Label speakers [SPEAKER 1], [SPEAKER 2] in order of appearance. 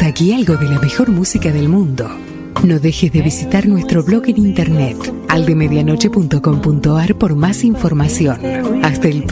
[SPEAKER 1] aquí algo de la mejor música del mundo. No dejes de visitar nuestro blog en internet aldemedianoche.com.ar por más información. Hasta el